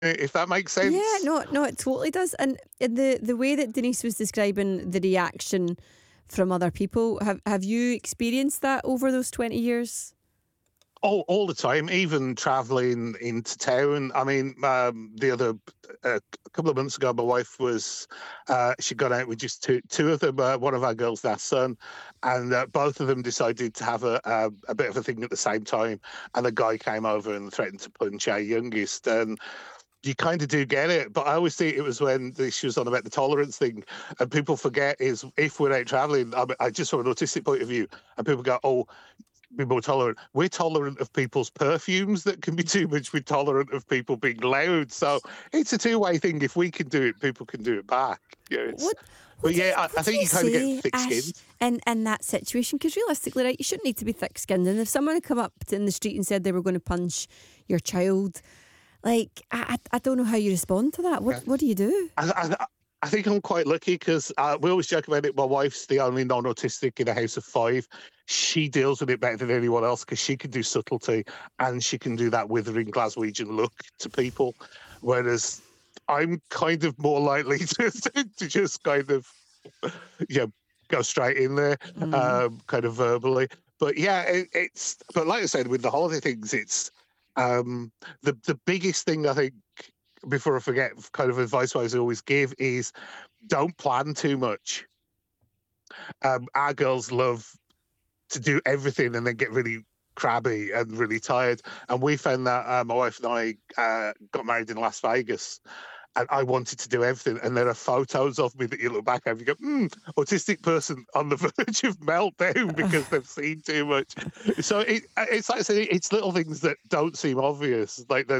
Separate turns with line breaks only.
if that makes
Yeah,
sense.
no, no, it totally does. And the way that Denise was describing the reaction from other people, have you experienced that over those 20 years?
All the time, even traveling into town. I mean, the other a couple of months ago, my wife was she got out with just two of them. One of our girls, their son, and both of them decided to have a bit of a thing at the same time. And the guy came over and threatened to punch our youngest. And you kind of do get it, but I always think it was when she was on about the tolerance thing, and people forget is if we're out traveling. I just from an autistic point of view, and people go, "Oh, be more tolerant." We're tolerant of people's perfumes that can be too much. We're tolerant of people being loud. So it's a two-way thing. If we can do it, people can do it back. Yeah, it's.
What
But yeah, I
what do
think
you
you kind of get
say, Ash,
thick-skinned.
in that situation? Because realistically, right, you shouldn't need to be thick skinned. And if someone had come up in the street and said they were going to punch your child, like I don't know how you respond to that.
Yeah.
What do you do?
I think I'm quite lucky because we always joke about it. My wife's the only non-autistic in a house of five. She deals with it better than anyone else because she can do subtlety and she can do that withering Glaswegian look to people, whereas I'm kind of more likely to just kind of you know, go straight in there,
Mm.
kind of verbally. But yeah, it's but like I said, with the holiday things, it's the biggest thing I think before I forget, kind of advice wise I always give is don't plan too much. Our girls love to do everything and then get really crabby and really tired. And we found that my wife and I got married in Las Vegas. And I wanted to do everything. And there are photos of me that you look back at and you go, autistic person on the verge of meltdown because they've seen too much. So it's like I say, it's little things that don't seem obvious. Like